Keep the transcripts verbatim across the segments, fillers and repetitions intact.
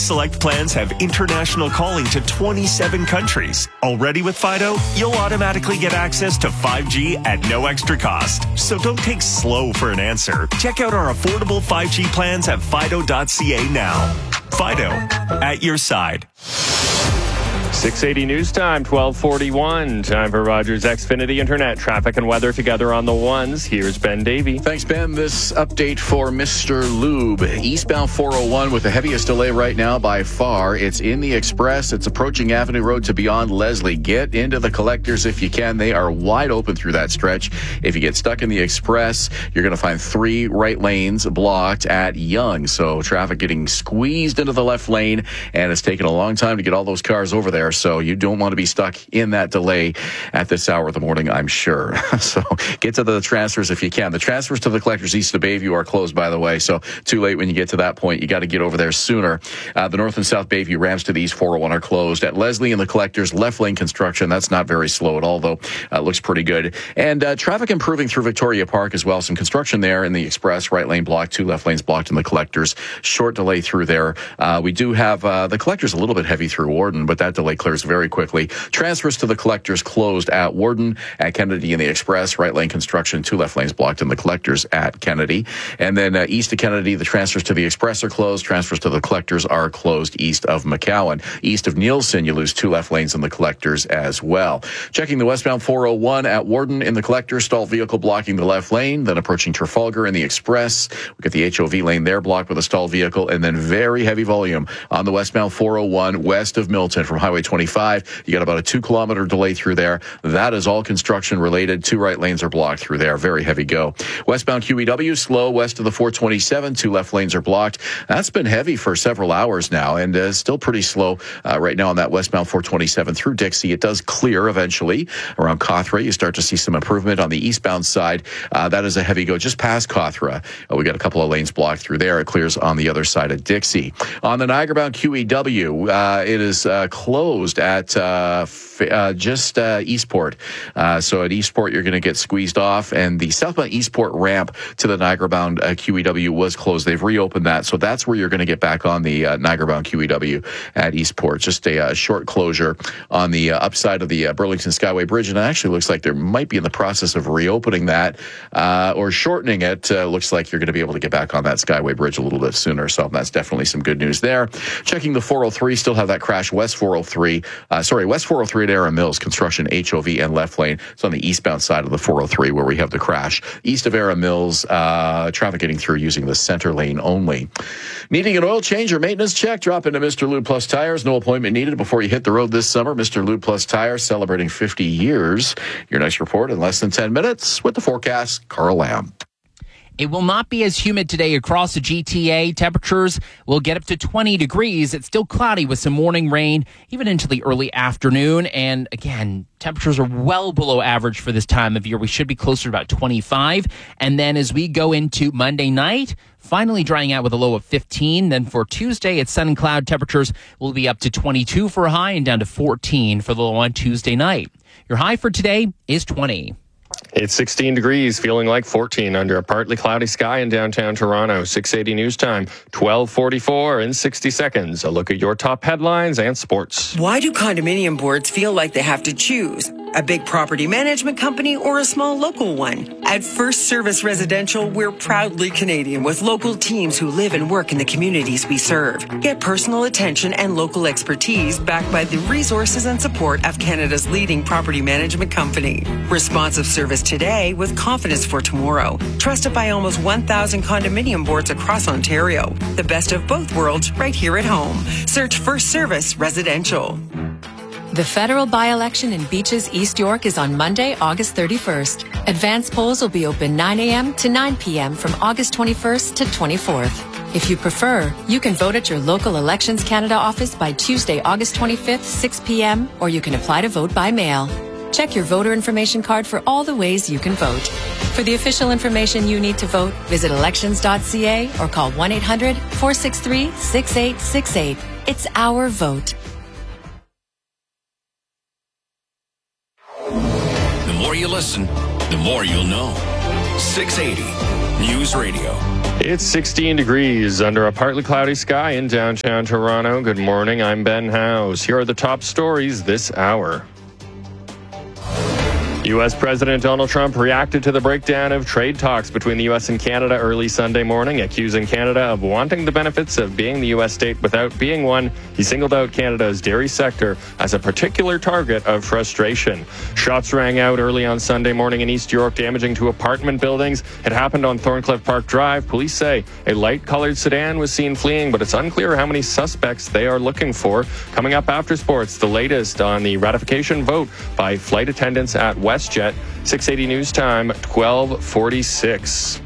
Select plans have international calling to twenty-seven countries. Already with Fido, you'll automatically get access to five G at no extra cost. So don't take slow for an answer. Check out our affordable five G plans at fido dot c a now. Fido, at your side. six eighty News Time, twelve forty-one. Time for Rogers Xfinity Internet. Traffic and weather together on the ones. Here's Ben Davey. Thanks, Ben. This update for Mister Lube. Eastbound four oh one with the heaviest delay right now by far. It's in the Express. It's approaching Avenue Road to beyond Leslie. Get into the collectors if you can. They are wide open through that stretch. If you get stuck in the Express, you're going to find three right lanes blocked at Yonge. So traffic getting squeezed into the left lane, and it's taken a long time to get all those cars over there. So you don't want to be stuck in that delay at this hour of the morning, I'm sure. So get to the transfers if you can. The transfers to the collectors east of Bayview are closed, by the way. So too late when you get to that point. You got to get over there sooner. Uh, the north and south Bayview ramps to the east four oh one are closed. At Leslie and the collectors, left lane construction. That's not very slow at all, though. Uh, looks pretty good. And uh, traffic improving through Victoria Park as well. Some construction there in the Express. Right lane blocked, two left lanes blocked in the collectors. Short delay through there. Uh, we do have uh, the collectors a little bit heavy through Warden, but that delay clears very quickly. Transfers to the collectors closed at Warden, at Kennedy in the Express. Right lane construction, two left lanes blocked in the collectors at Kennedy. And then uh, east of Kennedy, the transfers to the Express are closed. Transfers to the collectors are closed east of McCowan. East of Nielsen, you lose two left lanes in the collectors as well. Checking the westbound four oh one at Warden in the collector, stalled vehicle blocking the left lane. Then approaching Trafalgar in the Express. We got the H O V lane there blocked with a stalled vehicle. And then very heavy volume on the westbound four oh one west of Milton from Highway twenty-five. You got about a two kilometer delay through there. That is all construction related. Two right lanes are blocked through there. Very heavy go. Westbound Q E W, slow west of the four twenty-seven. Two left lanes are blocked. That's been heavy for several hours now and uh, still pretty slow uh, right now on that westbound four twenty-seven through Dixie. It does clear eventually around Cawthra. You start to see some improvement on the eastbound side. Uh, that is a heavy go just past Cawthra. Uh, we got a couple of lanes blocked through there. It clears on the other side of Dixie. On the Niagara-bound Q E W, uh, it is uh, closed at uh, f- uh, just uh, Eastport. Uh, so at Eastport, you're going to get squeezed off, and the southbound Eastport ramp to the Niagara-bound uh, Q E W was closed. They've reopened that, so that's where you're going to get back on the uh, Niagara-bound Q E W at Eastport. Just a uh, short closure on the uh, upside of the uh, Burlington Skyway Bridge, and it actually looks like they might be in the process of reopening that uh, or shortening it. Uh, looks like you're going to be able to get back on that Skyway Bridge a little bit sooner, so that's definitely some good news there. Checking the four oh three, still have that crash west four oh three, uh, sorry, west four oh three at Era Mills, construction H O V and left lane. It's on the eastbound side of the four oh three where we have the crash. East of Era Mills, uh, traffic getting through using the center lane only. Needing an oil change or maintenance check? Drop into Mister Lube Plus Tires. No appointment needed before you hit the road this summer. Mister Lube Plus Tires celebrating fifty years. Your next report in less than ten minutes with the forecast, Carl Lamb. It will not be as humid today across the G T A. Temperatures will get up to twenty degrees. It's still cloudy with some morning rain, even into the early afternoon. And again, temperatures are well below average for this time of year. We should be closer to about twenty-five. And then as we go into Monday night, finally drying out with a low of fifteen. Then for Tuesday, it's sun and cloud. Temperatures will be up to twenty-two for a high and down to fourteen for the low on Tuesday night. Your high for today is twenty. It's sixteen degrees, feeling like fourteen under a partly cloudy sky in downtown Toronto. six eighty News Time, twelve forty-four in sixty seconds. A look at your top headlines and sports. Why do condominium boards feel like they have to choose? A big property management company or a small local one? At First Service Residential, we're proudly Canadian with local teams who live and work in the communities we serve. Get personal attention and local expertise backed by the resources and support of Canada's leading property management company. Responsive service today with confidence for tomorrow. Trusted by almost one thousand condominium boards across Ontario. The best of both worlds right here at home. Search First Service Residential. The federal by-election in Beaches, East York is on Monday, August thirty-first. Advance polls will be open nine a.m. to nine p.m. from August twenty-first to twenty-fourth. If you prefer, you can vote at your local Elections Canada office by Tuesday, August twenty-fifth, six p.m., or you can apply to vote by mail. Check your voter information card for all the ways you can vote. For the official information you need to vote, visit elections dot c a or call one eight hundred, four six three, six eight six eight. It's our vote. The more you listen, the more you'll know. six eighty News Radio. It's sixteen degrees under a partly cloudy sky in downtown Toronto. Good morning, I'm Ben Howes. Here are the top stories this hour. U S. President Donald Trump reacted to the breakdown of trade talks between the U S and Canada early Sunday morning, accusing Canada of wanting the benefits of being the U S state without being one. He singled out Canada's dairy sector as a particular target of frustration. Shots rang out early on Sunday morning in East York, damaging two apartment buildings. It happened on Thorncliffe Park Drive. Police say a light-colored sedan was seen fleeing, but it's unclear how many suspects they are looking for. Coming up after sports, the latest on the ratification vote by flight attendants at WestJet. six eighty News Time, twelve forty-six.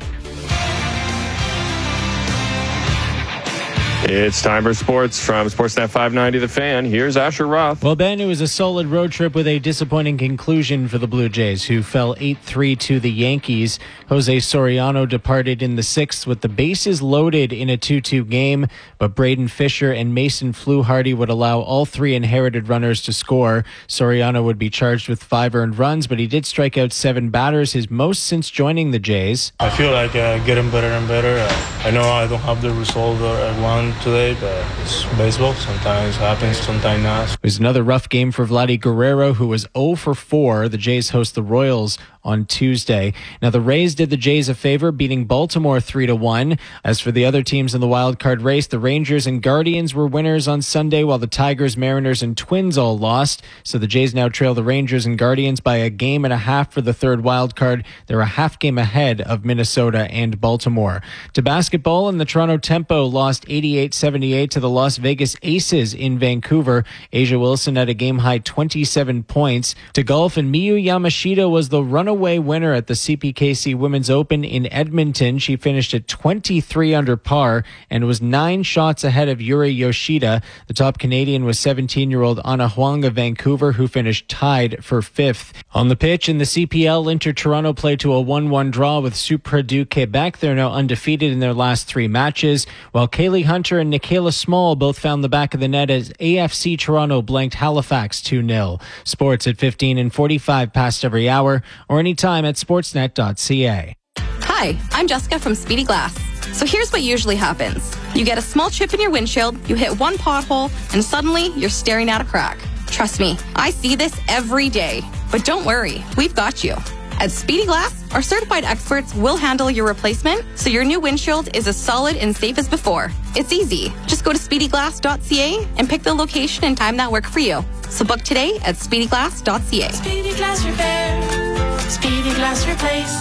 It's time for sports from Sportsnet five ninety The Fan. Here's Asher Roth. Well, Ben, it was a solid road trip with a disappointing conclusion for the Blue Jays, who fell eight three to the Yankees. Jose Soriano departed in the sixth with the bases loaded in a two two game, but Braden Fisher and Mason Fluharty would allow all three inherited runners to score. Soriano would be charged with five earned runs, but he did strike out seven batters, his most since joining the Jays. I feel like uh, getting better and better. Uh, I know I don't have the result that I want today, but it's baseball. Sometimes it happens, sometimes not. It was another rough game for Vladdy Guerrero, who was oh for four. The Jays host the Royals on Tuesday. Now, the Rays did the Jays a favor, beating Baltimore three to one. As for the other teams in the wild card race, the Rangers and Guardians were winners on Sunday, while the Tigers, Mariners, and Twins all lost. So the Jays now trail the Rangers and Guardians by a game and a half for the third wild card. They're a half game ahead of Minnesota and Baltimore. To basketball, and the Toronto Tempo lost eighty-eight seventy-eight to the Las Vegas Aces in Vancouver. Asia Wilson had a game-high twenty-seven points. To golf, and Miyu Yamashita was the runaway winner at the C P K C Women's Open in Edmonton. She finished at twenty-three under par and was nine shots ahead of Yuri Yoshida. The top Canadian was seventeen-year-old Ana Huang of Vancouver, who finished tied for fifth. On the pitch in the C P L, Inter Toronto played to a one one draw with Supra du Quebec. They're now undefeated in their last three matches, while Kaylee Hunter and Nikayla Small both found the back of the net as A F C Toronto blanked Halifax two nil. Sports at fifteen and forty-five past every hour, or anytime at sportsnet dot c a. Hi, I'm Jessica from Speedy Glass. So here's what usually happens. You get a small chip in your windshield, you hit one pothole, and suddenly you're staring at a crack. Trust me, I see this every day. But don't worry, we've got you. At Speedy Glass, our certified experts will handle your replacement so your new windshield is as solid and safe as before. It's easy. Just go to speedy glass dot c a and pick the location and time that work for you. So book today at speedy glass dot c a. Speedy Glass Repair. Speedy Glass Replace.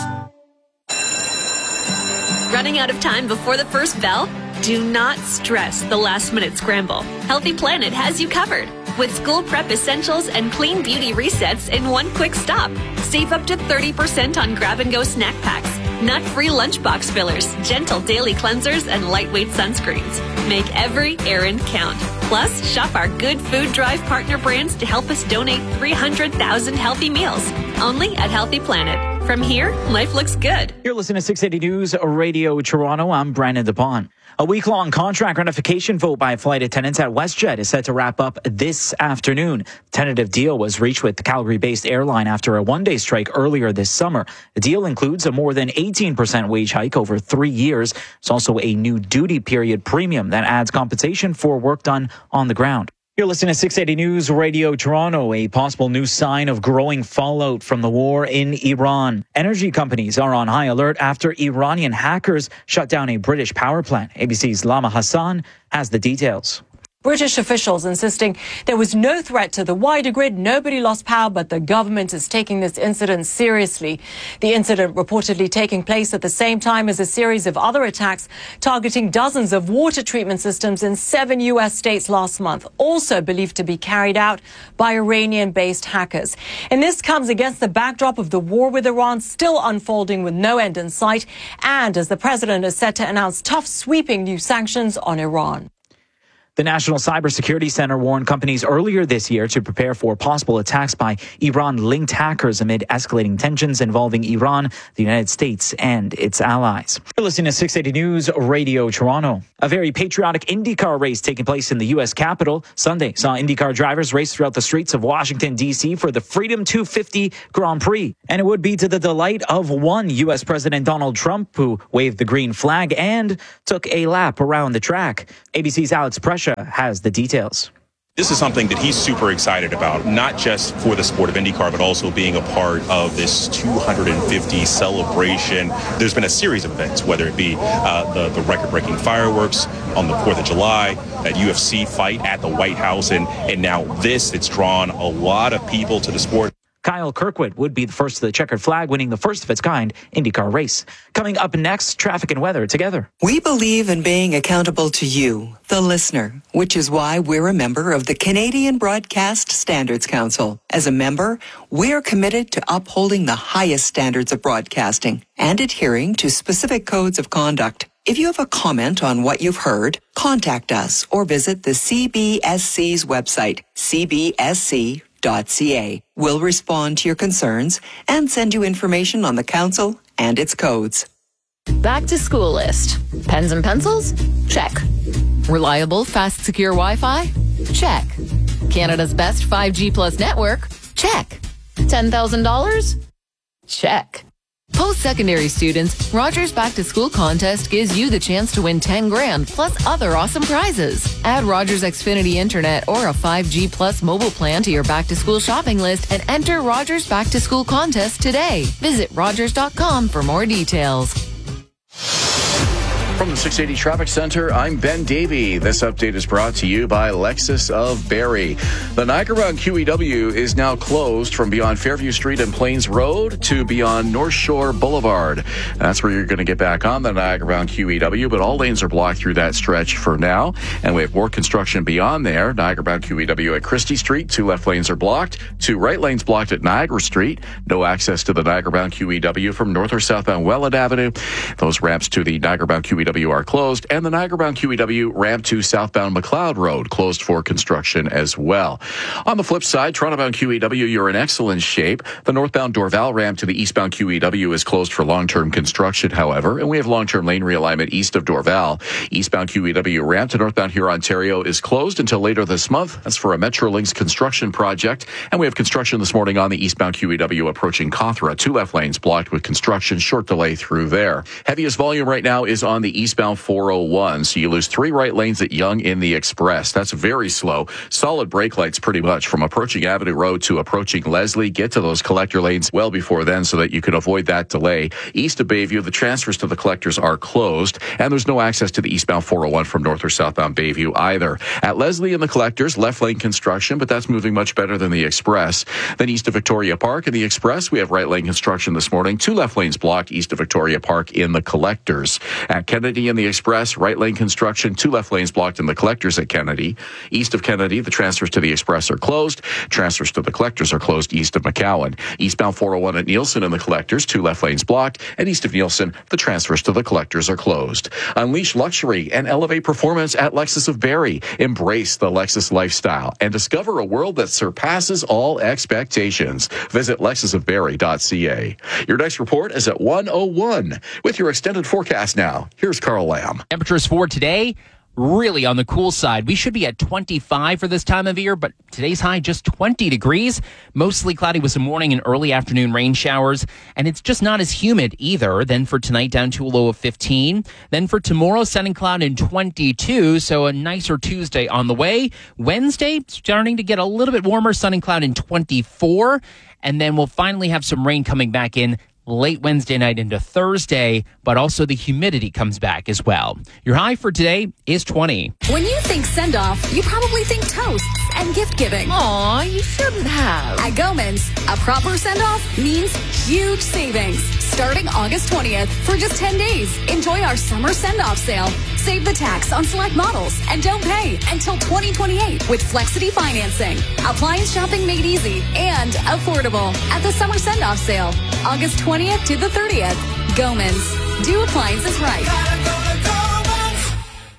Running out of time before the first bell? Do not stress the last minute scramble. Healthy Planet has you covered with school prep essentials and clean beauty resets in one quick stop. Save up to thirty percent on grab-and-go snack packs, nut-free lunchbox fillers, gentle daily cleansers, and lightweight sunscreens. Make every errand count. Plus, shop our Good Food Drive partner brands to help us donate three hundred thousand healthy meals. Only at Healthy Planet. From here, life looks good. You're listening to six eighty News Radio Toronto. I'm Brandon DePon. A week-long contract ratification vote by flight attendants at WestJet is set to wrap up this afternoon. Tentative deal was reached with the Calgary-based airline after a one-day strike earlier this summer. The deal includes a more than eighteen percent wage hike over three years. There's also a new duty period premium that adds compensation for work done on the ground. You're listening to six eighty News Radio Toronto. A possible new sign of growing fallout from the war in Iran. Energy companies are on high alert after Iranian hackers shut down a British power plant. A B C's Lama Hassan has the details. British officials insisting there was no threat to the wider grid. Nobody lost power, but the government is taking this incident seriously. The incident reportedly taking place at the same time as a series of other attacks targeting dozens of water treatment systems in seven U S states last month, also believed to be carried out by Iranian-based hackers. And this comes against the backdrop of the war with Iran still unfolding with no end in sight, and as the president is set to announce tough, sweeping new sanctions on Iran. The National Cybersecurity Center warned companies earlier this year to prepare for possible attacks by Iran-linked hackers amid escalating tensions involving Iran, the United States, and its allies. You're listening to six eighty News Radio Toronto. A very patriotic IndyCar race taking place in the U S Capitol Sunday saw IndyCar drivers race throughout the streets of Washington, D C for the Freedom two fifty Grand Prix. And it would be to the delight of one U S President Donald Trump, who waved the green flag and took a lap around the track. A B C's Alex Prescia has the details. This is something that he's super excited about, not just for the sport of IndyCar, but also being a part of this two hundred fifty celebration. There's been a series of events, whether it be uh, the, the record-breaking fireworks on the fourth of July, that U F C fight at the White House, and, and now this, it's drawn a lot of people to the sport. Kyle Kirkwood would be the first to the checkered flag, winning the first of its kind IndyCar race. Coming up next, traffic and weather together. We believe in being accountable to you, the listener, which is why we're a member of the Canadian Broadcast Standards Council. As a member, we're committed to upholding the highest standards of broadcasting and adhering to specific codes of conduct. If you have a comment on what you've heard, contact us or visit the C B S C's website, c b s c dot c a. We'll respond to your concerns and send you information on the council and its codes. Back to school list. Pens and pencils? Check. Reliable, fast, secure Wi-Fi? Check. Canada's best five G plus network? Check. ten thousand dollars? Check. Post-secondary students, Rogers Back to School contest gives you the chance to win ten grand plus other awesome prizes. Add Rogers Xfinity Internet or a five G plus mobile plan to your Back to School shopping list and enter Rogers Back to School contest today. Visit rogers dot com for more details. From the six eighty Traffic Center, I'm Ben Davey. This update is brought to you by Lexus of Barrie. The Niagara Bound Q E W is now closed from beyond Fairview Street and Plains Road to beyond North Shore Boulevard. That's where you're going to get back on the Niagara Bound Q E W, but all lanes are blocked through that stretch for now. And we have more construction beyond there. Niagara Bound Q E W at Christie Street. Two left lanes are blocked. Two right lanes blocked at Niagara Street. No access to the Niagara Bound Q E W from north or southbound Welland Avenue. Those ramps to the Niagara Bound Q E W are closed, and the Niagara Bound Q E W ramp to southbound McLeod Road closed for construction as well. On the flip side, Toronto Bound Q E W, you're in excellent shape. The northbound Dorval ramp to the eastbound Q E W is closed for long-term construction, however, and we have long-term lane realignment east of Dorval. Eastbound Q E W ramp to northbound Huron, Ontario is closed until later this month. That's for a Metrolinx construction project, and we have construction this morning on the eastbound Q E W approaching Cawthra. Two left lanes blocked with construction, short delay through there. Heaviest volume right now is on the eastbound four oh one, so you lose three right lanes at Yonge in the Express. That's very slow. Solid brake lights pretty much from approaching Avenue Road to approaching Leslie. Get to those collector lanes well before then so that you can avoid that delay. East of Bayview, the transfers to the collectors are closed, and there's no access to the eastbound four oh one from north or southbound Bayview either. At Leslie and the collectors, left lane construction, but that's moving much better than the Express. Then east of Victoria Park and the Express, we have right lane construction this morning. Two left lanes blocked east of Victoria Park in the collectors. At Kennedy and the Express, right lane construction, two left lanes blocked in the collectors at Kennedy. East of Kennedy, the transfers to the Express are closed. Transfers to the collectors are closed east of McCowan. Eastbound four oh one at Nielsen and the collectors, two left lanes blocked. And east of Nielsen, the transfers to the collectors are closed. Unleash luxury and elevate performance at Lexus of Barrie. Embrace the Lexus lifestyle and discover a world that surpasses all expectations. Visit lexus of barrie dot c a. Your next report is at one oh one. With your extended forecast now, here's Carl Lamb. Temperatures for today, really on the cool side. We should be at twenty-five for this time of year, but today's high just twenty degrees. Mostly cloudy with some morning and early afternoon rain showers, and it's just not as humid either. Then for tonight, down to a low of fifteen. Then for tomorrow, sun and cloud in twenty-two, so a nicer Tuesday on the way. Wednesday, starting to get a little bit warmer, sun and cloud in twenty-four, and then we'll finally have some rain coming back in late Wednesday night into Thursday, but also the humidity comes back as well. Your high for today is twenty. When you think send-off, you probably think toasts and gift-giving. Aw, you shouldn't have. At Gomans, a proper send-off means huge savings. Starting August twentieth, for just ten days, enjoy our summer send-off sale. Save the tax on select models and don't pay until twenty twenty-eight with Flexity financing. Appliance shopping made easy and affordable at the summer send-off sale, August twentieth to the thirtieth. Gomans. Do appliances right.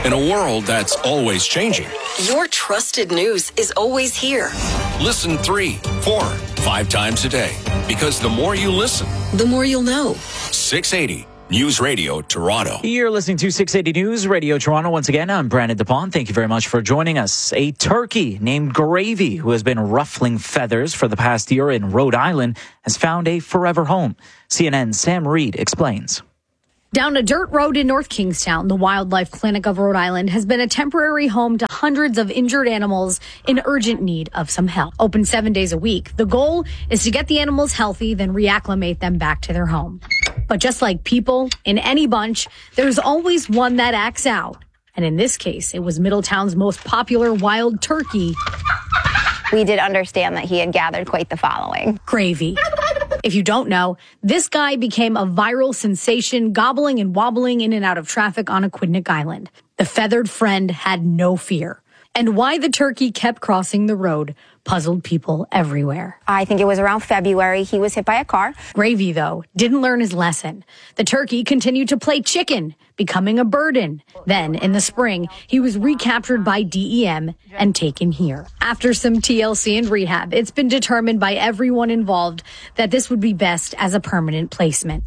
in a world that's always changing. Your trusted news is always here. Listen three, four, five times a day. Because the more you listen, the more you'll know. six eighty News Radio Toronto. You're listening to six eighty News Radio Toronto. Once again, I'm Brandon DePon. Thank you very much for joining us. A turkey named Gravy, who has been ruffling feathers for the past year in Rhode Island, has found a forever home. C N N's Sam Reed explains. Down a dirt road in North Kingstown, the Wildlife Clinic of Rhode Island has been a temporary home to hundreds of injured animals in urgent need of some help. Open seven days a week, the goal is to get the animals healthy, then reacclimate them back to their home. But just like people, in any bunch, there's always one that acts out. And in this case, it was Middletown's most popular wild turkey. We did understand that he had gathered quite the following. Gravy. If you don't know, this guy became a viral sensation, gobbling and wobbling in and out of traffic on Aquidneck Island. The feathered friend had no fear. And why the turkey kept crossing the road puzzled people everywhere. I think it was around February. He was hit by a car. Gravy, though, didn't learn his lesson. The turkey continued to play chicken, becoming a burden. Then, in the spring, he was recaptured by D E M and taken here. After some T L C and rehab, it's been determined by everyone involved that this would be best as a permanent placement.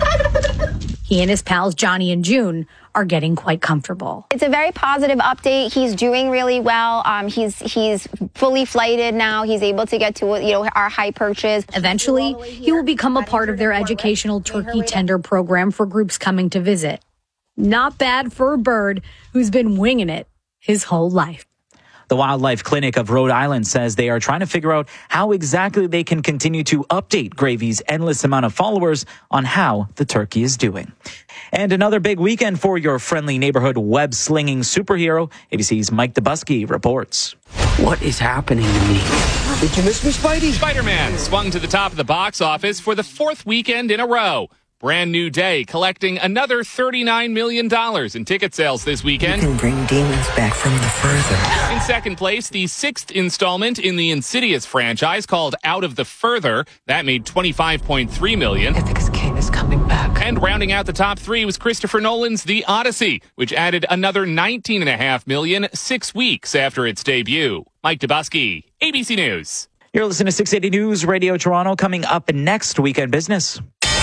He and his pals, Johnny and June, are getting quite comfortable. It's a very positive update. He's doing really well. Um, he's he's fully flighted now. He's able to get to you know our high perches. Eventually, he will become a part of their educational turkey tender program for groups coming to visit. Not bad for a bird who's been winging it his whole life. The Wildlife Clinic of Rhode Island says they are trying to figure out how exactly they can continue to update Gravy's endless amount of followers on how the turkey is doing. And another big weekend for your friendly neighborhood web-slinging superhero. A B C's Mike Dubusky reports. What is happening to me? Did you miss me, Spidey? Spider-Man swung to the top of the box office for the fourth weekend in a row. Brand New Day collecting another thirty-nine million dollars in ticket sales this weekend. You can bring demons back from the further. In second place, the sixth installment in the Insidious franchise called Out of the Further. That made twenty-five point three million dollars. Ethics King is coming back. And rounding out the top three was Christopher Nolan's The Odyssey, which added another nineteen point five million dollars six weeks after its debut. Mike Dubusky, A B C News. You're listening to six eighty News Radio Toronto. Coming up next, Weekend Business.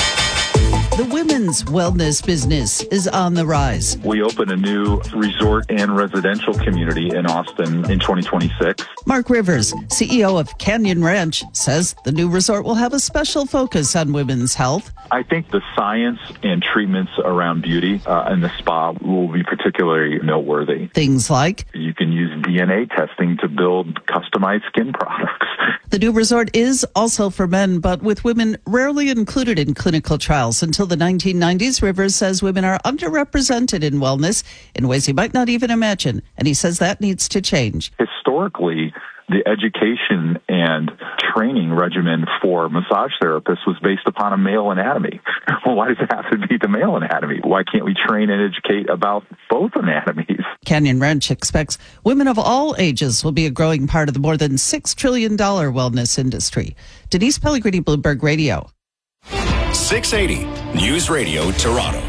The women's wellness business is on the rise. We open a new resort and residential community in Austin in twenty twenty-six. Mark Rivers, C E O of Canyon Ranch, says the new resort will have a special focus on women's health. I think the science and treatments around beauty uh, and the spa will be particularly noteworthy. Things like you can use D N A testing to build customized skin products. The new resort is also for men, but with women rarely included in clinical trials. Until the nineteen nineties, Rivers says women are underrepresented in wellness in ways you might not even imagine. And he says that needs to change. Historically, the education and training regimen for massage therapists was based upon a male anatomy. Well, why does it have to be the male anatomy? Why can't we train and educate about both anatomies? Canyon Ranch expects women of all ages will be a growing part of the more than six trillion dollars wellness industry. Denise Pellegrini, Bloomberg Radio. six eighty News Radio Toronto.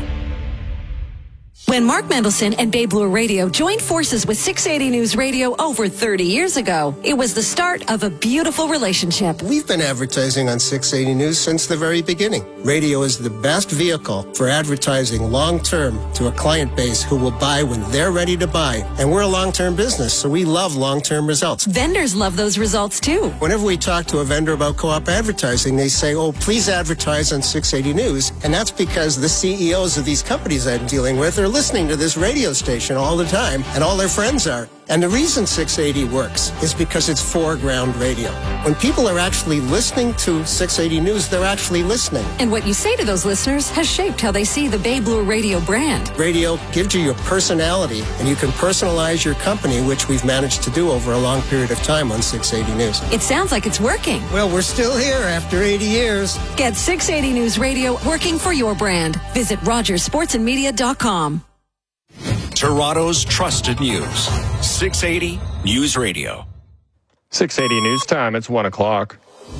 When Mark Mendelson and Babe Blue Radio joined forces with six eighty News Radio over thirty years ago, it was the start of a beautiful relationship. We've been advertising on six eighty News since the very beginning. Radio is the best vehicle for advertising long-term to a client base who will buy when they're ready to buy. And we're a long-term business, so we love long-term results. Vendors love those results, too. Whenever we talk to a vendor about co-op advertising, they say, oh, please advertise on six eighty News. And that's because the C E Os of these companies I'm dealing with are listening to this radio station all the time, and all their friends are. And the reason six eighty works is because it's foreground radio. When people are actually listening to six eighty News, they're actually listening. And what you say to those listeners has shaped how they see the Babe Blue Radio brand. Radio gives you your personality, and you can personalize your company, which we've managed to do over a long period of time on six eighty News. It sounds like it's working. Well, we're still here after eighty years. Get six eighty News Radio working for your brand. Visit rogers sports and media dot com. Toronto's trusted news. six eighty News Radio. six eighty News Time. It's one o'clock.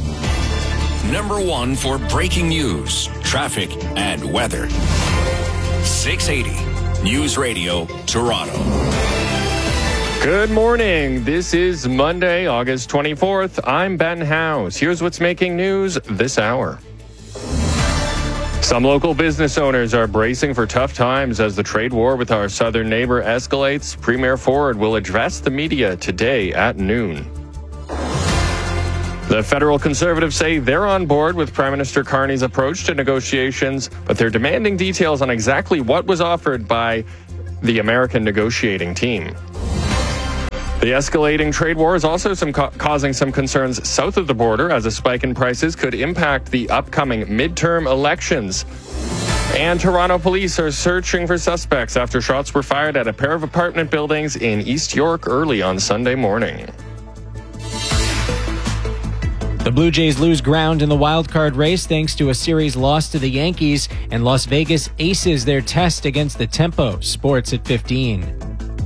Number one for breaking news, traffic, and weather. six eighty News Radio Toronto. Good morning. This is Monday, August twenty-fourth. I'm Ben House. Here's what's making news this hour. Some local business owners are bracing for tough times as the trade war with our southern neighbor escalates. Premier Ford will address the media today at noon. The federal Conservatives say they're on board with Prime Minister Carney's approach to negotiations, but they're demanding details on exactly what was offered by the American negotiating team. The escalating trade war is also some ca- causing some concerns south of the border, as a spike in prices could impact the upcoming midterm elections. And Toronto police are searching for suspects after shots were fired at a pair of apartment buildings in East York early on Sunday morning. The Blue Jays lose ground in the wild card race thanks to a series loss to the Yankees, and Las Vegas aces their test against the Tempo. Sports at fifteen.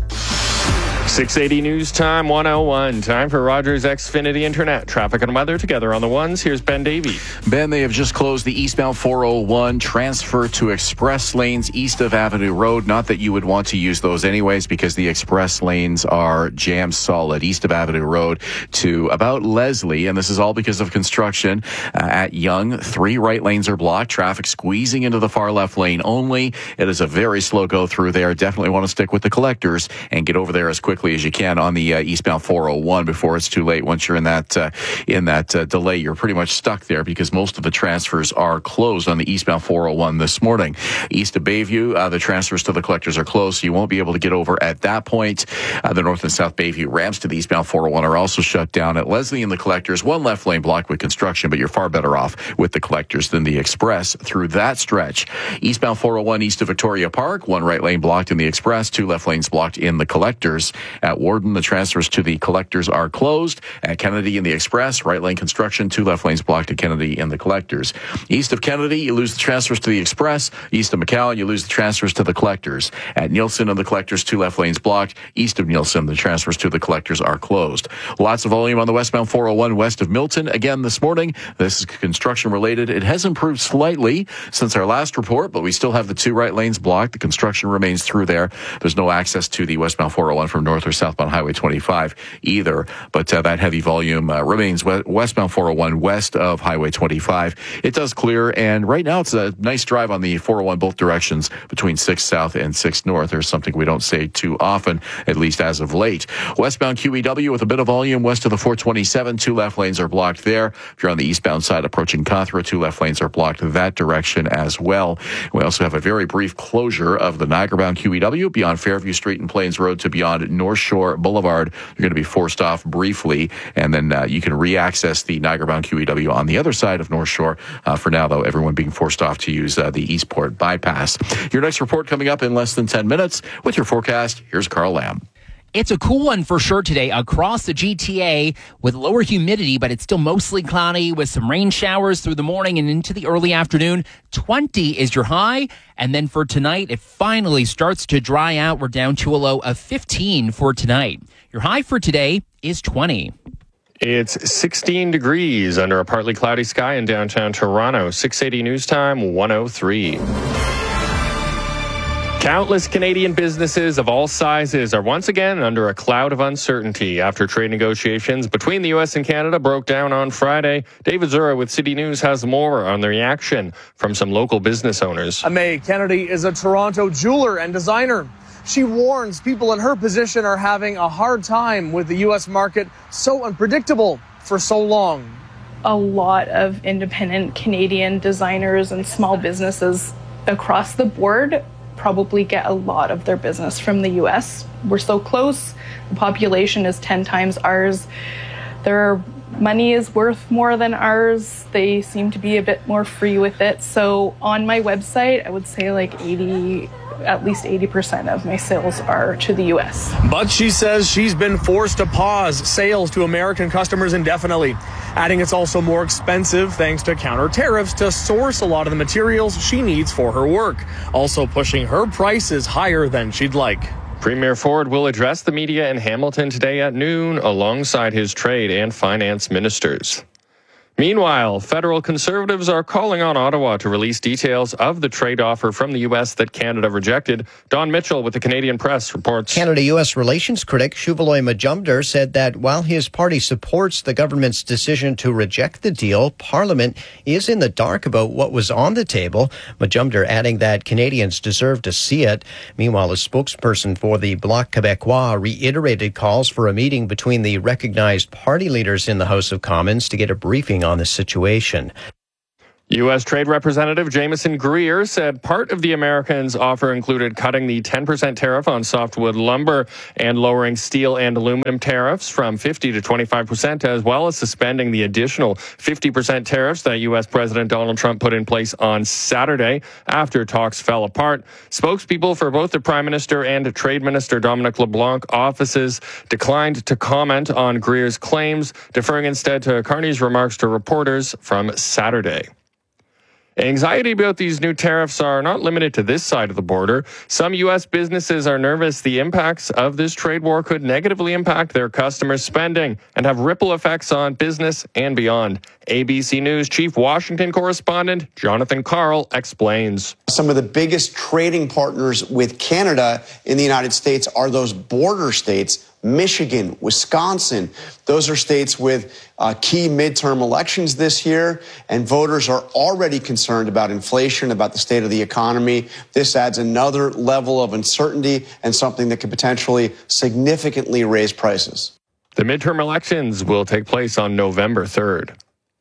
six eighty News Time one oh one. Time for Rogers Xfinity Internet. Traffic and weather together on the ones. Here's Ben Davey. Ben, they have just closed the eastbound four oh one transfer to express lanes east of Avenue Road. Not that you would want to use those anyways, because the express lanes are jam solid east of Avenue Road to about Leslie. And this is all because of construction uh, at Yonge. Three right lanes are blocked. Traffic squeezing into the far left lane only. It is a very slow go through there. Definitely want to stick with the collectors and get over there as quickly as you can on the uh, eastbound four oh one before it's too late. Once you're in that uh, in that uh, delay, you're pretty much stuck there because most of the transfers are closed on the eastbound four oh one this morning. East of Bayview, uh, the transfers to the collectors are closed, so you won't be able to get over at that point. Uh, the north and south Bayview ramps to the eastbound four oh one are also shut down at Leslie and the collectors. One left lane blocked with construction, but you're far better off with the collectors than the express through that stretch. Eastbound four oh one east of Victoria Park, one right lane blocked in the express, two left lanes blocked in the collectors. At Warden, the transfers to the collectors are closed. At Kennedy in the express, right lane construction, two left lanes blocked at Kennedy in the collectors. East of Kennedy, you lose the transfers to the express. East of McAllen, you lose the transfers to the collectors. At Nielsen and the collectors, two left lanes blocked. East of Nielsen, the transfers to the collectors are closed. Lots of volume on the westbound four oh one west of Milton. Again this morning, this is construction related. It has improved slightly since our last report, but we still have the two right lanes blocked. The construction remains through there. There's no access to the westbound four oh one from north or southbound Highway twenty-five either, but uh, that heavy volume uh, remains we- westbound four oh one west of Highway twenty-five. It does clear, and right now it's a nice drive on the four oh one both directions between six south and six north. There's something we don't say too often, at least as of late. Westbound Q E W with a bit of volume west of the four twenty-seven. Two left lanes are blocked there. If you're on the eastbound side approaching Cawthra, two left lanes are blocked that direction as well. We also have a very brief closure of the Niagara-bound Q E W beyond Fairview Street and Plains Road to beyond North Shore Boulevard. You're going to be forced off briefly, and then uh, you can re-access the Niagara-bound Q E W on the other side of North Shore. Uh, for now, though, everyone being forced off to use uh, the Eastport bypass. Your next report coming up in less than ten minutes. With your forecast, here's Carl Lamb. It's a cool one for sure today across the G T A with lower humidity, but it's still mostly cloudy with some rain showers through the morning and into the early afternoon. twenty is your high. And then for tonight, it finally starts to dry out. We're down to a low of fifteen for tonight. Your high for today is twenty. It's sixteen degrees under a partly cloudy sky in downtown Toronto. six eighty News Time one oh three. Countless Canadian businesses of all sizes are once again under a cloud of uncertainty after trade negotiations between the U S and Canada broke down on Friday. David Zura with City News has more on the reaction from some local business owners. May Kennedy is a Toronto jeweler and designer. She warns people in her position are having a hard time with the U S market so unpredictable for so long. A lot of independent Canadian designers and small businesses across the board probably get a lot of their business from the U S. We're so close. The population is ten times ours. Their money is worth more than ours. They seem to be a bit more free with it. So on my website, I would say like eighty, at least eighty percent of my sales are to the U S. But she says she's been forced to pause sales to American customers indefinitely, adding it's also more expensive thanks to counter tariffs to source a lot of the materials she needs for her work, also pushing her prices higher than she'd like. Premier Ford will address the media in Hamilton today at noon alongside his trade and finance ministers. Meanwhile, federal conservatives are calling on Ottawa to release details of the trade offer from the U S that Canada rejected. Don Mitchell with the Canadian Press reports. Canada-U S relations critic Shuvaloy Majumdar said that while his party supports the government's decision to reject the deal, Parliament is in the dark about what was on the table. Majumdar adding that Canadians deserve to see it. Meanwhile, a spokesperson for the Bloc Québécois reiterated calls for a meeting between the recognized party leaders in the House of Commons to get a briefing on the situation. U S. Trade Representative Jameson Greer said part of the Americans' offer included cutting the ten percent tariff on softwood lumber and lowering steel and aluminum tariffs from fifty to twenty-five percent, as well as suspending the additional fifty percent tariffs that U S. President Donald Trump put in place on Saturday after talks fell apart. Spokespeople for both the Prime Minister and Trade Minister Dominic LeBlanc offices declined to comment on Greer's claims, deferring instead to Carney's remarks to reporters from Saturday. Anxiety about these new tariffs are not limited to this side of the border. Some U S businesses are nervous the impacts of this trade war could negatively impact their customers' spending and have ripple effects on business and beyond. A B C News Chief Washington Correspondent Jonathan Karl explains. Some of the biggest trading partners with Canada in the United States are those border states. Michigan, Wisconsin, those are states with uh, key midterm elections this year, and voters are already concerned about inflation, about the state of the economy. This adds another level of uncertainty and something that could potentially significantly raise prices. The midterm elections will take place on November third.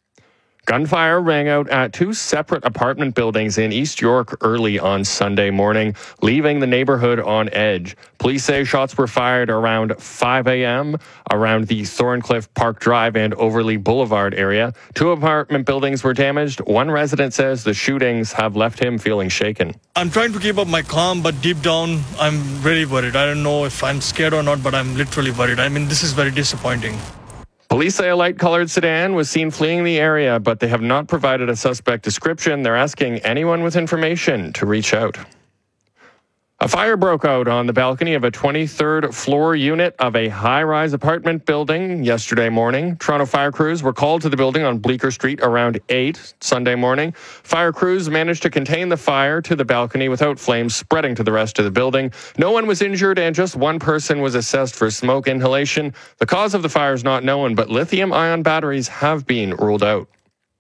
Gunfire rang out at two separate apartment buildings in East York early on Sunday morning, leaving the neighborhood on edge. Police say shots were fired around five a.m. around the Thorncliffe Park Drive and Overlea Boulevard area. Two apartment buildings were damaged. One resident says the shootings have left him feeling shaken. I'm trying to keep up my calm, but deep down, I'm really worried. I don't know if I'm scared or not, but I'm literally worried. I mean, this is very disappointing. Police say a light-colored sedan was seen fleeing the area, but they have not provided a suspect description. They're asking anyone with information to reach out. A fire broke out on the balcony of a twenty-third floor unit of a high-rise apartment building yesterday morning. Toronto fire crews were called to the building on Bleecker Street around eight Sunday morning. Fire crews managed to contain the fire to the balcony without flames spreading to the rest of the building. No one was injured and just one person was assessed for smoke inhalation. The cause of the fire is not known, but lithium-ion batteries have been ruled out.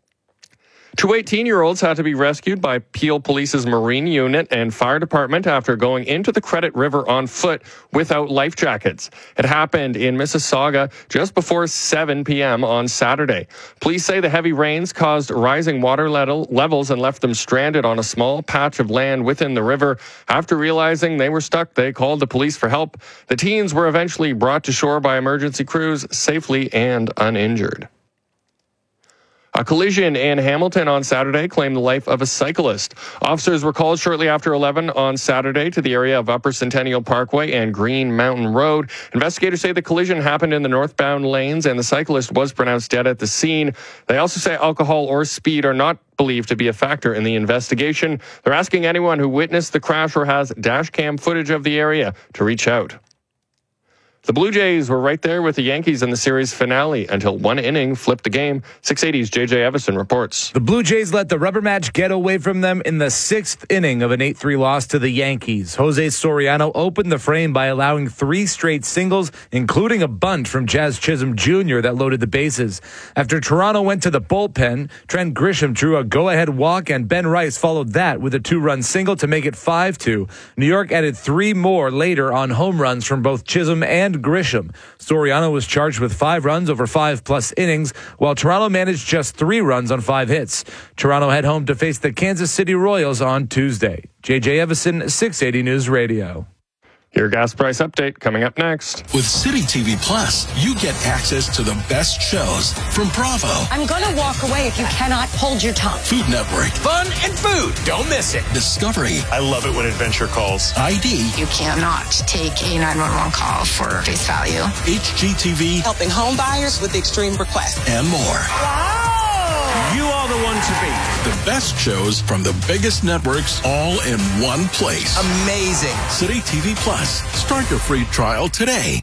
Two eighteen-year-olds had to be rescued by Peel Police's Marine Unit and Fire Department after going into the Credit River on foot without life jackets. It happened in Mississauga just before seven p.m. on Saturday. Police say the heavy rains caused rising water level levels and left them stranded on a small patch of land within the river. After realizing they were stuck, they called the police for help. The teens were eventually brought to shore by emergency crews safely and uninjured. A collision in Hamilton on Saturday claimed the life of a cyclist. Officers were called shortly after eleven on Saturday to the area of Upper Centennial Parkway and Green Mountain Road. Investigators say the collision happened in the northbound lanes and the cyclist was pronounced dead at the scene. They also say alcohol or speed are not believed to be a factor in the investigation. They're asking anyone who witnessed the crash or has dash cam footage of the area to reach out. The Blue Jays were right there with the Yankees in the series finale until one inning flipped the game. six eighty's J J Evison reports. The Blue Jays let the rubber match get away from them in the sixth inning of an eight three loss to the Yankees. Jose Soriano opened the frame by allowing three straight singles, including a bunt from Jazz Chisholm Junior that loaded the bases. After Toronto went to the bullpen, Trent Grisham drew a go-ahead walk, and Ben Rice followed that with a two-run single to make it five two. New York added three more later on home runs from both Chisholm and Grisham. Soriano was charged with five runs over five plus innings, while Toronto managed just three runs on five hits. Toronto head home to face the Kansas City Royals on Tuesday. J J Evison, six eighty News Radio. Your gas price update coming up next. With City T V Plus, you get access to the best shows from Bravo. I'm going to walk away if you cannot hold your tongue. Food Network. Fun and food. Don't miss it. Discovery. I love it when adventure calls. I D. You cannot take a nine one one call for face value. H G T V. Helping home buyers with extreme requests. And more. Wow. You are the one to beat. The best shows from the biggest networks all in one place. Amazing. City T V Plus. Start your free trial today.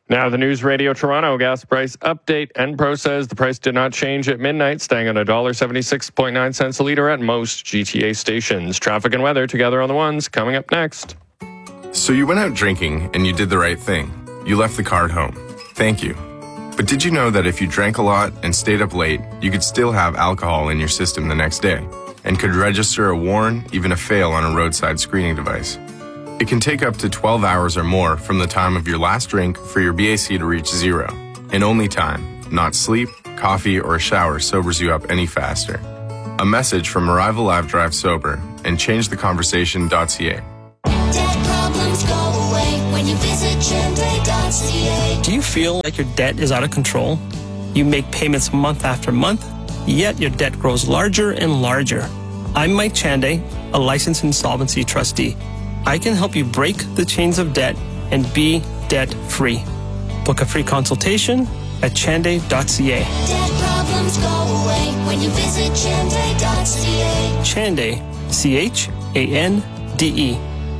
Now, the News Radio Toronto gas price update. Enpro says the price did not change at midnight, staying at one dollar seventy-six point nine cents a litre at most G T A stations. Traffic and weather together on the ones coming up next. So you went out drinking and you did the right thing. You left the car at home. Thank you. But did you know that if you drank a lot and stayed up late, you could still have alcohol in your system the next day and could register a warn, even a fail on a roadside screening device? It can take up to twelve hours or more from the time of your last drink for your B A C to reach zero. And only time, not sleep, coffee, or a shower sobers you up any faster. A message from Arrival Live Drive Sober and change the conversation dot c a. Debt problems go away when you visit Chande dot c a. Do you feel like your debt is out of control? You make payments month after month, yet your debt grows larger and larger. I'm Mike Chande, a licensed insolvency trustee. I can help you break the chains of debt and be debt-free. Book a free consultation at Chande dot c a. Debt problems go away when you visit Chande dot c a. Chande, C H A N D E.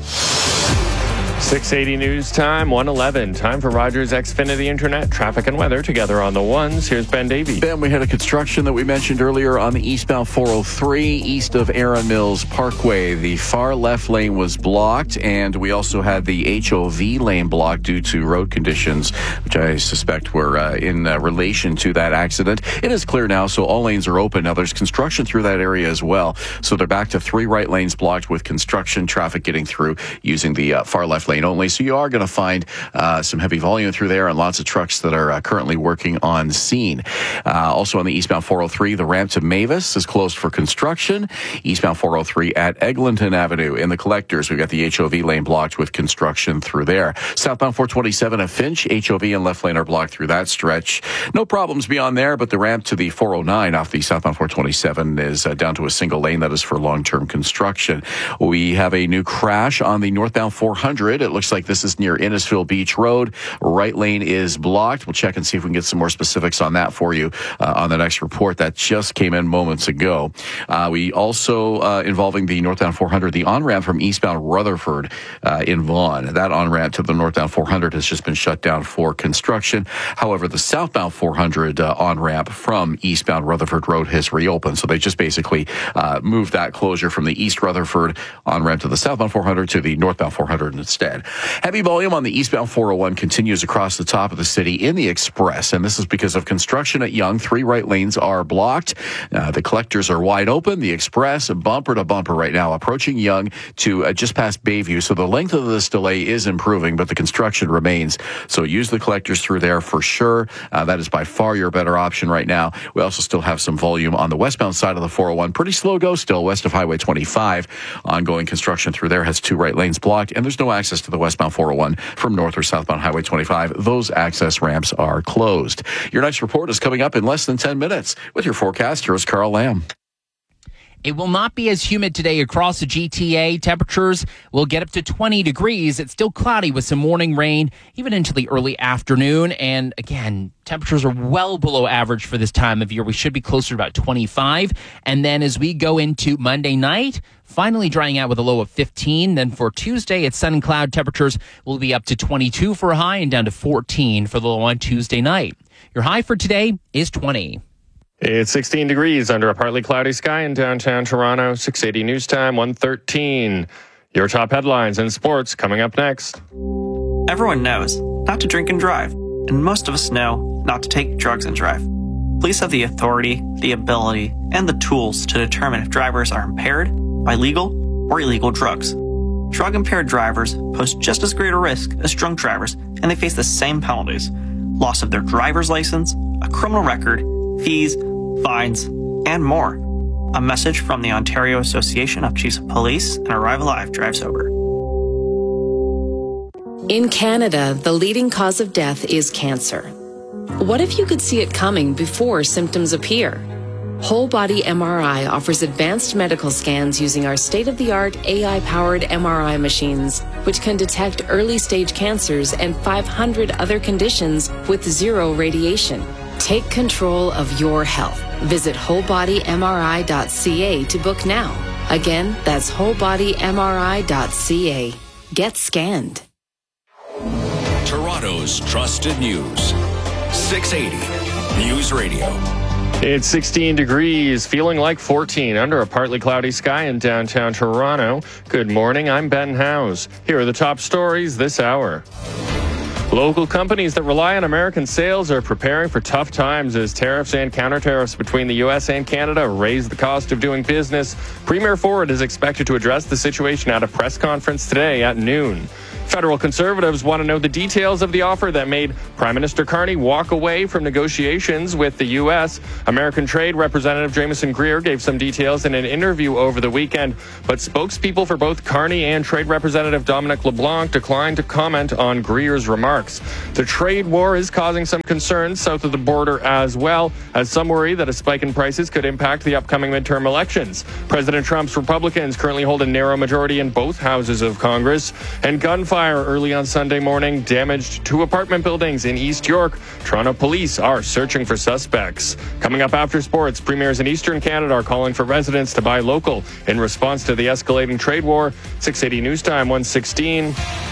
six eighty News Time, one eleven. Time for Rogers Xfinity Internet. Traffic and weather together on the ones. Here's Ben Davey. Ben, we had a construction that we mentioned earlier on the eastbound four oh three, east of Aaron Mills Parkway. The far left lane was blocked, and we also had the H O V lane blocked due to road conditions, which I suspect were uh, in uh, relation to that accident. It is clear now, so all lanes are open. Now, there's construction through that area as well, so they're back to three right lanes blocked with construction traffic getting through using the uh, far left lane only. So you are going to find uh, some heavy volume through there and lots of trucks that are uh, currently working on scene. Uh, also on the eastbound four oh three, the ramp to Mavis is closed for construction. Eastbound four oh three at Eglinton Avenue in the collectors, we've got the H O V lane blocked with construction through there. Southbound four twenty-seven at Finch, H O V and left lane are blocked through that stretch. No problems beyond there, but the ramp to the four oh nine off the southbound four twenty-seven is uh, down to a single lane. That is for long-term construction. We have a new crash on the northbound four hundred. It looks like this is near Innisfil Beach Road. Right lane is blocked. We'll check and see if we can get some more specifics on that for you uh, on the next report. That just came in moments ago. Uh, we also, uh, involving the northbound four hundred, the on-ramp from eastbound Rutherford uh, in Vaughan. That on-ramp to the northbound four hundred has just been shut down for construction. However, the southbound four hundred uh, on-ramp from eastbound Rutherford Road has reopened. So they just basically uh, moved that closure from the East Rutherford on-ramp to the southbound four hundred to the northbound four hundred instead. Heavy volume on the eastbound four oh one continues across the top of the city in the Express, and this is because of construction at Yonge. Three right lanes are blocked. Uh, the collectors are wide open. The Express, bumper to bumper right now, approaching Yonge to uh, just past Bayview. So the length of this delay is improving, but the construction remains. So use the collectors through there for sure. Uh, that is by far your better option right now. We also still have some volume on the westbound side of the four oh one. Pretty slow go still west of Highway twenty-five. Ongoing construction through there has two right lanes blocked, and there's no access to the westbound four oh one from north or southbound Highway twenty-five. Those access ramps are closed. Your next report is coming up in less than ten minutes. With your forecast, here's Carl Lamb. It will not be as humid today across the G T A. Temperatures will get up to twenty degrees. It's still cloudy with some morning rain, even into the early afternoon. And again, temperatures are well below average for this time of year. We should be closer to about twenty-five. And then as we go into Monday night, finally drying out with a low of fifteen. Then for Tuesday, it's sun and cloud. Temperatures will be up to twenty-two for a high and down to fourteen for the low on Tuesday night. Your high for today is twenty. It's sixteen degrees under a partly cloudy sky in downtown Toronto. six eighty News Time, one thirteen. Your top headlines in sports coming up next. Everyone knows not to drink and drive, and most of us know not to take drugs and drive. Police have the authority, the ability, and the tools to determine if drivers are impaired by legal or illegal drugs. Drug-impaired drivers pose just as great a risk as drunk drivers, and they face the same penalties: loss of their driver's license, a criminal record, fees, fines, and more. A message from the Ontario Association of Chiefs of Police and Arrival Live Drive Sober. In Canada, the leading cause of death is cancer. What if you could see it coming before symptoms appear? Whole Body M R I offers advanced medical scans using our state-of-the-art A I-powered M R I machines, which can detect early-stage cancers and five hundred other conditions with zero radiation. Take control of your health. Visit whole body M R I dot c a to book now. Again, that's whole body M R I dot c a. Get scanned. Toronto's trusted news. six eighty News Radio. It's sixteen degrees, feeling like fourteen under a partly cloudy sky in downtown Toronto. Good morning, I'm Ben Howes. Here are the top stories this hour. Local companies that rely on American sales are preparing for tough times as tariffs and counter-tariffs between the U S and Canada raise the cost of doing business. Premier Ford is expected to address the situation at a press conference today at noon. Federal Conservatives want to know the details of the offer that made Prime Minister Carney walk away from negotiations with the U S. American Trade Representative Jamieson Greer gave some details in an interview over the weekend, but spokespeople for both Carney and Trade Representative Dominic LeBlanc declined to comment on Greer's remarks. The trade war is causing some concerns south of the border as well, as some worry that a spike in prices could impact the upcoming midterm elections. President Trump's Republicans currently hold a narrow majority in both houses of Congress, and gunfire Fire early on Sunday morning damaged two apartment buildings in East York. Toronto police are searching for suspects. Coming up after sports, premiers in Eastern Canada are calling for residents to buy local in response to the escalating trade war. six eighty News Time, one sixteen.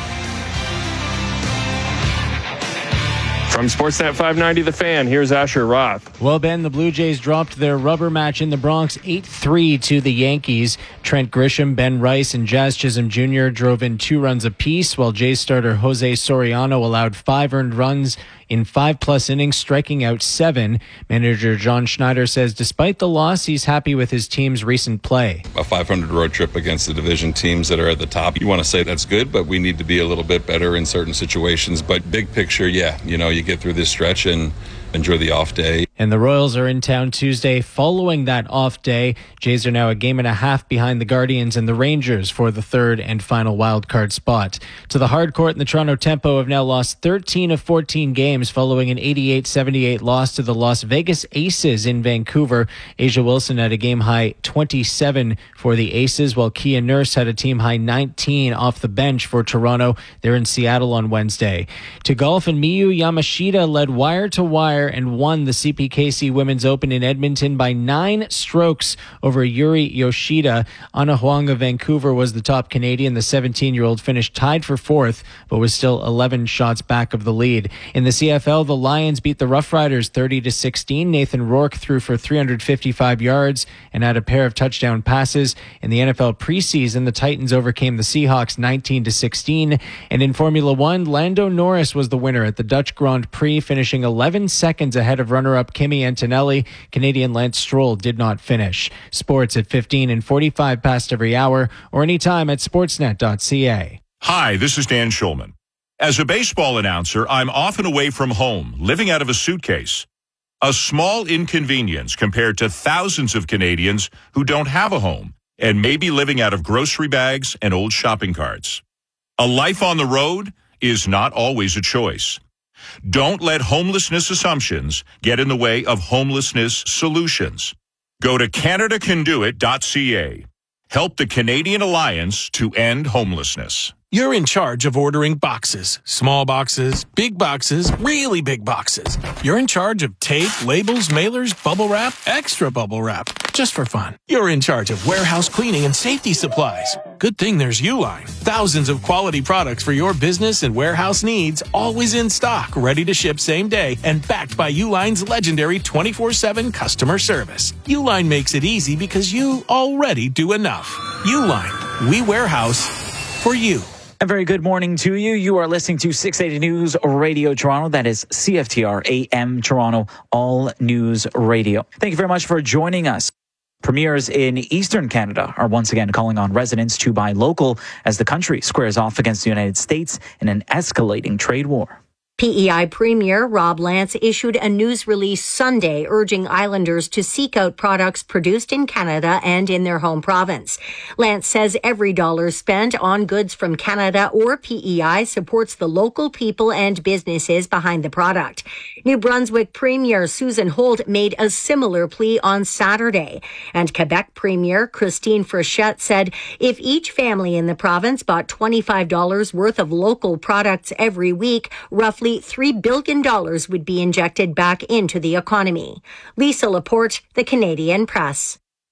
From Sportsnet five ninety The Fan, here's Asher Roth. Well, Ben, the Blue Jays dropped their rubber match in the Bronx eight three to the Yankees. Trent Grisham, Ben Rice, and Jazz Chisholm Junior drove in two runs apiece, while Jays starter Jose Soriano allowed five earned runs in five-plus innings, striking out seven. Manager John Schneider says despite the loss, he's happy with his team's recent play. A five hundred road trip against the division teams that are at the top. You want to say that's good, but we need to be a little bit better in certain situations. But big picture, yeah, you know, you get through this stretch and enjoy the off day. And the Royals are in town Tuesday following that off day. Jays are now a game and a half behind the Guardians and the Rangers for the third and final wildcard spot. To the hard court, and the Toronto Tempo have now lost thirteen of fourteen games following an eighty-eight seventy-eight loss to the Las Vegas Aces in Vancouver. Asia Wilson had a game-high twenty-seven for the Aces, while Kia Nurse had a team-high nineteen off the bench for Toronto. They're in Seattle on Wednesday. To golf, and Miyu Yamashita led wire-to-wire and won the C P K C Women's Open in Edmonton by nine strokes over Yuri Yoshida. Anna Huang of Vancouver was the top Canadian. The seventeen-year-old finished tied for fourth, but was still eleven shots back of the lead. In the C F L, the Lions beat the Rough Riders thirty to sixteen. Nathan Rourke threw for three hundred fifty-five yards and had a pair of touchdown passes. In the N F L preseason, the Titans overcame the Seahawks nineteen to sixteen. And in Formula One, Lando Norris was the winner at the Dutch Grand Prix, finishing eleven seconds ahead of runner-up Kimi Antonelli. Canadian Lance Stroll did not finish. Sports at fifteen and forty-five past every hour, or anytime at sportsnet dot c a. Hi, this is Dan Schulman. As a baseball announcer, I'm often away from home, living out of a suitcase. A small inconvenience compared to thousands of Canadians who don't have a home and may be living out of grocery bags and old shopping carts. A life on the road is not always a choice. Don't let homelessness assumptions get in the way of homelessness solutions. Go to canada can do it dot c a. Help the Canadian Alliance to end homelessness. You're in charge of ordering boxes. Small boxes, big boxes, really big boxes. You're in charge of tape, labels, mailers, bubble wrap, extra bubble wrap, just for fun. You're in charge of warehouse cleaning and safety supplies. Good thing there's Uline. Thousands of quality products for your business and warehouse needs, always in stock, ready to ship same day, and backed by Uline's legendary twenty-four seven customer service. Uline makes it easy because you already do enough. Uline, we warehouse for you. A very good morning to you. You are listening to six eighty News Radio Toronto. That is C F T R A M Toronto, All News Radio. Thank you very much for joining us. Premiers in Eastern Canada are once again calling on residents to buy local as the country squares off against the United States in an escalating trade war. P E I Premier Rob Lance issued a news release Sunday urging islanders to seek out products produced in Canada and in their home province. Lance says every dollar spent on goods from Canada or P E I supports the local people and businesses behind the product. New Brunswick Premier Susan Holt made a similar plea on Saturday. And Quebec Premier Christine Frechette said if each family in the province bought twenty-five dollars worth of local products every week, roughly three billion dollars would be injected back into the economy. Lisa Laporte, The Canadian Press.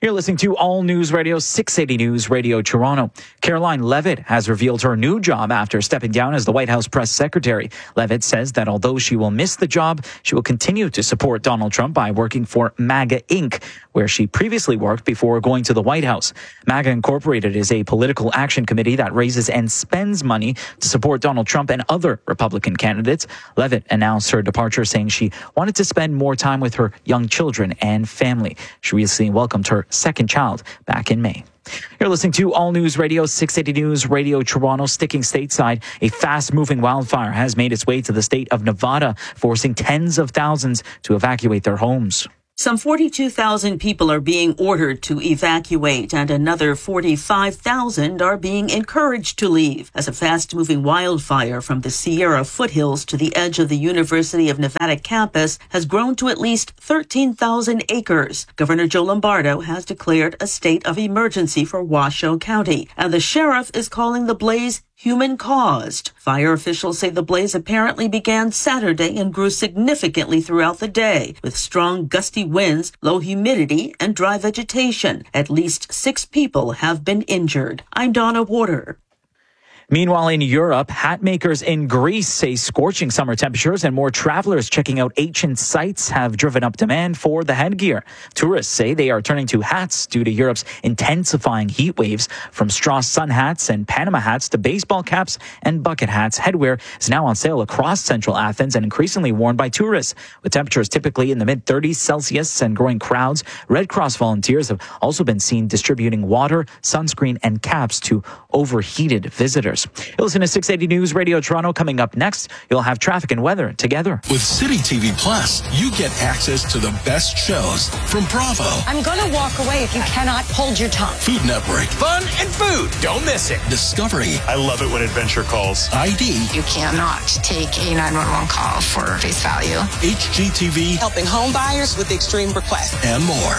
You're listening to All News Radio, six eighty News Radio Toronto. Caroline Levitt has revealed her new job after stepping down as the White House press secretary. Levitt says that although she will miss the job, she will continue to support Donald Trump by working for MAGA Incorporated, where she previously worked before going to the White House. MAGA Incorporated is a political action committee that raises and spends money to support Donald Trump and other Republican candidates. Levitt announced her departure, saying she wanted to spend more time with her young children and family. She recently welcomed her second child back in May. You're listening to All News Radio, six eighty News Radio Toronto. Sticking stateside, a fast-moving wildfire has made its way to the state of Nevada, forcing tens of thousands to evacuate their homes. Some forty-two thousand people are being ordered to evacuate, and another forty-five thousand are being encouraged to leave as a fast-moving wildfire from the Sierra foothills to the edge of the University of Nevada campus has grown to at least thirteen thousand acres. Governor Joe Lombardo has declared a state of emergency for Washoe County, and the sheriff is calling the blaze human-caused. Fire officials say the blaze apparently began Saturday and grew significantly throughout the day, with strong gusty winds, low humidity, and dry vegetation. At least six people have been injured. I'm Donna Warder. Meanwhile, in Europe, hat makers in Greece say scorching summer temperatures and more travelers checking out ancient sites have driven up demand for the headgear. Tourists say they are turning to hats due to Europe's intensifying heat waves. From straw sun hats and Panama hats to baseball caps and bucket hats, headwear is now on sale across central Athens and increasingly worn by tourists. With temperatures typically in the mid thirties Celsius and growing crowds, Red Cross volunteers have also been seen distributing water, sunscreen, and caps to overheated visitors. You'll listen to six eighty News Radio Toronto. Coming up next, you'll have traffic and weather together. With City T V Plus, you get access to the best shows from Bravo, I'm going to walk away if you cannot hold your tongue. Food Network, Fun and food. Don't miss it. Discovery, I love it when adventure calls. I D, You cannot take a nine one one call for face value. H G T V, Helping home buyers with extreme requests. and more.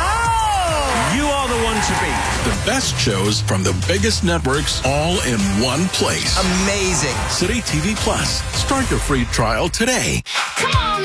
You are the one to beat. The best shows from the biggest networks all in one place. Amazing. City T V Plus. Start your free trial today. Come on